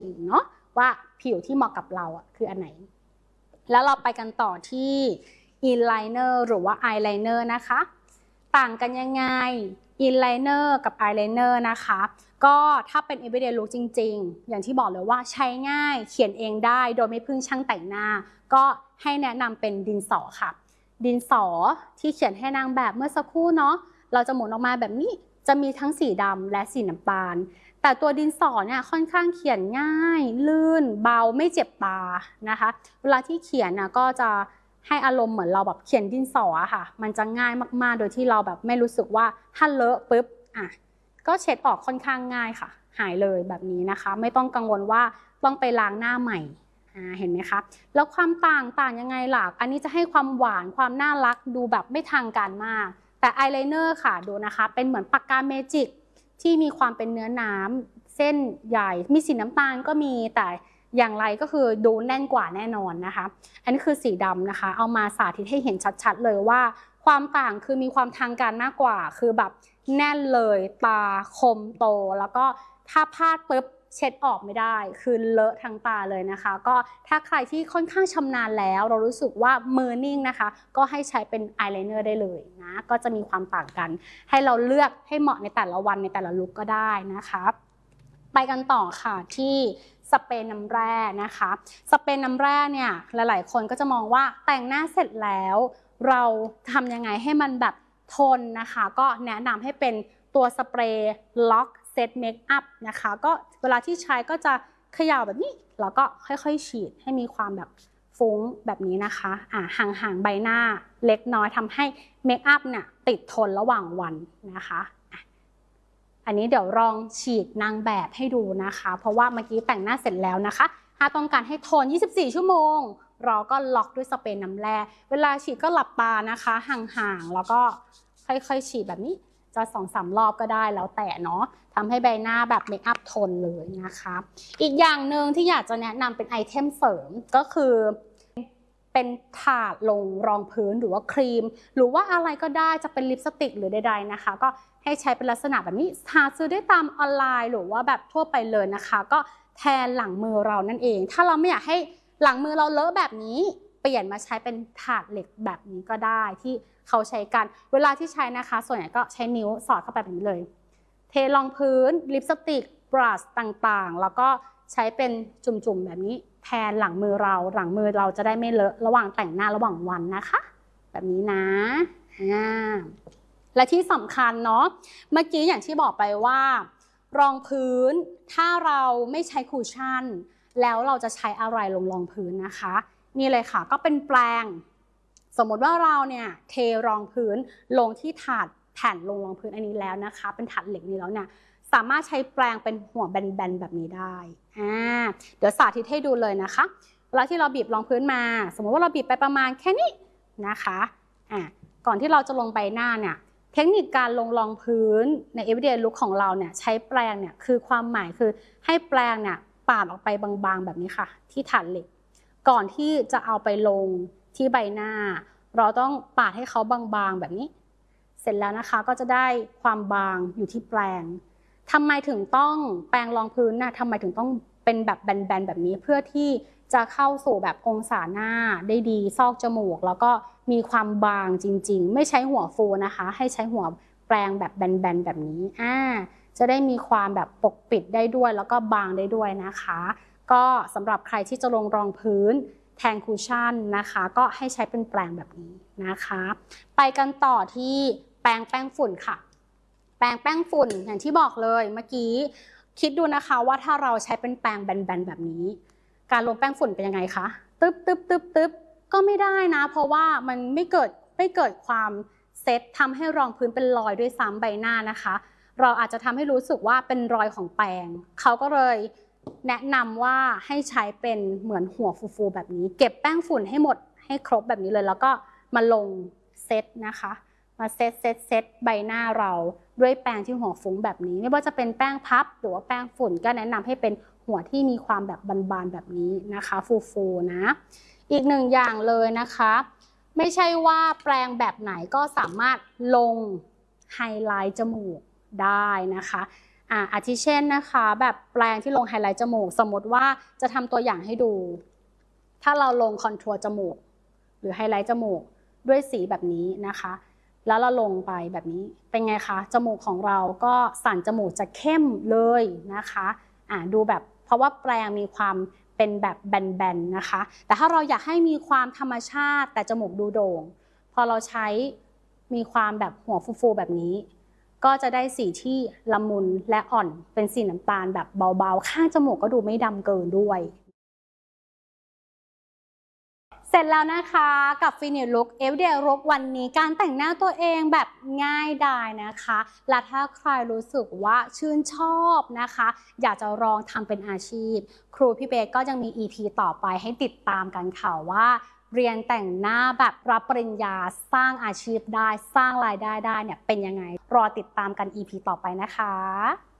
เนาะว่าผิวที่เหมาะกับเราคืออันไหนแล้วเราไปกันต่อที่อินไลเนอร์หรือว่าอายไลเนอร์นะคะต่างกันยังไงอินไลเนอร์กับอายไลเนอร์นะคะก็ถ้าเป็น everyday look จริงๆอย่างที่บอกเลยว่าใช้ง่ายเขียนเองได้โดยไม่พึ่งช่างแต่งหน้าก็ให้แนะนำเป็นดินสอค่ะดินสอที่เขียนให้นางแบบเมื่อสักครู่เนาะเราจะหมุนออกมาแบบนี้จะมีทั้งสีดำและสีน้ำตาลแต่ตัวดินสอเนี่ยค่อนข้างเขียนง่ายลื่นเบาไม่เจ็บตานะคะเวลาที่เขียนนะก็จะให้อารมณ์เหมือนเราแบบเขียนดินสอค่ะมันจะง่ายมากๆโดยที่เราแบบไม่รู้สึกว่าถ้าเลอะปุ๊บก็เช็ดออกค่อนข้างง่ายค่ะหายเลยแบบนี้นะคะไม่ต้องกังวลว่าต้องไปล้างหน้าใหม่เห็นไหมคะแล้วความต่างยังไงล่ะอันนี้จะให้ความหวานความน่ารักดูแบบไม่ทางการมากแต่อายไลเนอร์ค่ะดูนะคะเป็นเหมือนปากกาเมจิกที่มีความเป็นเนื้อน้ำเส้นใหญ่มีสีน้ำตาลก็มีแต่อย่างไรก็คือดูแน่นกว่าแน่นอนนะคะอันนี้คือสีดำนะคะเอามาสาธิตให้เห็นชัดๆเลยว่าความต่างคือมีความทางการมากกว่าคือแบบแน่นเลยตาคมโตแล้วก็ถ้าพลาดปุ๊บเช็ดออกไม่ได้คือเลอะทั้งตาเลยนะคะก็ถ้าใครที่ค่อนข้างชำนาญแล้วเรารู้สึกว่ามือนิ่งนะคะก็ให้ใช้เป็นอายไลเนอร์ได้เลยนะก็จะมีความต่างกันให้เราเลือกให้เหมาะในแต่ละวันในแต่ละลุคก็ได้นะคะไปกันต่อค่ะที่สเปรย์น้ำแร่นะคะสเปรย์น้ำแร่เนี่ยหลายๆคนก็จะมองว่าแต่งหน้าเสร็จแล้วเราทำยังไงให้มันแบบทนนะคะก็แนะนำให้เป็นตัวสเปรย์ล็อกเซตเมคอัพนะคะก็เวลาที่ใช้ก็จะเขย่าแบบนี้แล้วก็ค่อยๆฉีดให้มีความแบบฟุ้งแบบนี้นะคะห่างๆใบหน้าเล็กน้อยทำให้เมคอัพเนี่ยติดทนระหว่างวันนะคะอันนี้เดี๋ยวลองฉีดนางแบบให้ดูนะคะเพราะว่าเมื่อกี้แต่งหน้าเสร็จแล้วนะคะถ้าต้องการให้ทน24ชั่วโมงเราก็ล็อกด้วยสเปรย์น้ำแร่เวลาฉีดก็หลับตานะคะห่างๆแล้วก็ค่อยๆฉีดแบบนี้จะ2-3 รอบก็ได้แล้วแต่เนาะทำให้ใบหน้าแบบเมคอัพทนเลยนะคะอีกอย่างหนึ่งที่อยากจะแนะนำเป็นไอเทมเสริมก็คือเป็นถาดลงรองพื้นหรือว่าครีมหรือว่าอะไรก็ได้จะเป็นลิปสติกหรือใดๆนะคะก็ให้ใช้เป็นลักษณะแบบนี้หาซื้อได้ตามออนไลน์หรือว่าแบบทั่วไปเลยนะคะก็แทนหลังมือเรานั่นเองถ้าเราไม่อยากให้หลังมือเราเลอะแบบนี้เปลี่ยนมาใช้เป็นถาดเหล็กแบบนี้ก็ได้ที่เขาใช้กันเวลาที่ใช้นะคะส่วนใหญ่ก็ใช้นิ้วสอดเข้าไปแบบนี้เลยเทรองพื้นลิปสติกบรัชต่างๆแล้วก็ใช้เป็นจุ่มๆแบบนี้แทนหลังมือเราจะได้ไม่เลอะระหว่างแต่งหน้าระหว่างวันนะคะแบบนี้นะและที่สำคัญเนาะเมื่อกี้อย่างที่บอกไปว่ารองพื้นถ้าเราไม่ใช้คุชชั่นแล้วเราจะใช้อะไรลงรองพื้นนะคะนี่เลยค่ะก็เป็นแปรงสมมติว่าเราเนี่ยเทรองพื้นลงที่ถาดแผ่นลงรองพื้นอันนี้แล้วนะคะเป็นถาดเหล็กนี้แล้วเนี่ยสามารถใช้แปรงเป็นหัวแบนๆแบบนี้ได้เดี๋ยวสาธิตให้ดูเลยนะคะเวลาที่เราบีบรองพื้นมาสมมติว่าเราบีบไปประมาณแค่นี้นะคะก่อนที่เราจะลงใบหน้าเนี่ยเทคนิคการลงรองพื้นใน everyday look ของเราเนี่ยใช้แปรงเนี่ยคือความหมายคือให้แปรงเนี่ยปาดออกไปบางๆแบบนี้ค่ะที่ถาดเหล็กก่อนที่จะเอาไปลงที่ใบหน้าเราต้องปาดให้เขาบางๆแบบนี้เสร็จแล้วนะคะก็จะได้ความบางอยู่ที่แปรงทำไมถึงต้องแปรงรองพื้นนะทำไมถึงต้องเป็นแบบแบนๆแบบนี้เพื่อที่จะเข้าสู่แบบองศาหน้าได้ดีซอกจมูกแล้วก็มีความบางจริงๆไม่ใช้หัวฟูนะคะให้ใช้หัวแปรงแบบแบนๆแบบนี้จะได้มีความแบบปกปิดได้ด้วยแล้วก็บางได้ด้วยนะคะก็สำหรับใครที่จะลงรองพื้นแทนคุชชั่นนะคะก็ให้ใช้เป็นแปรงแบบนี้นะคะไปกันต่อที่แปรงฝุ่นค่ะแปรงแป้งฝุ่นอย่างที่บอกเลยเมื่อกี้คิดดูนะคะว่าถ้าเราใช้เป็นแปรงแบนๆแบบนี้การลงแป้งฝุ่นเป็นยังไงคะตึ๊บก็ไม่ได้นะเพราะว่ามันไม่เกิดความเซตทำให้รองพื้นเป็นรอยด้วยซ้ำใบหน้านะคะเราอาจจะทำให้รู้สึกว่าเป็นรอยของแปรงเขาก็เลยแนะนำว่าให้ใช้เป็นเหมือนหัวฟูๆแบบนี้เก็บแป้งฝุ่นให้หมดให้ครบแบบนี้เลยแล้วก็มาลงเซตนะคะมาเซตใบหน้าเราด้วยแป้งที่หัวฟุ้งแบบนี้ไม่ว่าจะเป็นแป้งพับหรือว่าแป้งฝุ่นก็แนะนำให้เป็นหัวที่มีความแบบบานๆแบบนี้นะคะฟูๆนะอีกหนึ่งอย่างเลยนะคะไม่ใช่ว่าแปรงแบบไหนก็สามารถลงไฮไลท์จมูกได้นะคะอาทิเช่นนะคะแบบแปรงที่ลงไฮไลท์จมูกสมมติว่าจะทำตัวอย่างให้ดู ถ้าเราลงคอนทัวร์จมูกหรือไฮไลท์จมูกด้วยสีแบบนี้นะคะแล้วเราลงไปแบบนี้เป็นไงคะจมูกของเราก็สันจมูกจะเข้มเลยนะคะดูแบบเพราะว่าแปรงมีความเป็นแบบแบนๆนะคะแต่ถ้าเราอยากให้มีความธรรมชาติแต่จมูกดูโด่งพอเราใช้มีความแบบหัวฟูๆแบบนี้ก็จะได้สีที่ละมุนและอ่อนเป็นสีน้ำตาลแบบเบาๆข้างจมูกก็ดูไม่ดำเกินด้วยเสร็จแล้วนะคะกับ Finish Look Everyday Look วันนี้การแต่งหน้าตัวเองแบบง่ายดายนะคะและถ้าใครรู้สึกว่าชื่นชอบนะคะอยากจะลองทำเป็นอาชีพครูพี่เบสก็ยังมี EP ต่อไปให้ติดตามกันค่ะว่าเรียนแต่งหน้าแบบรับปริญญาสร้างอาชีพได้สร้างรายได้ได้เนี่ยเป็นยังไงรอติดตามกัน EP ต่อไปนะคะ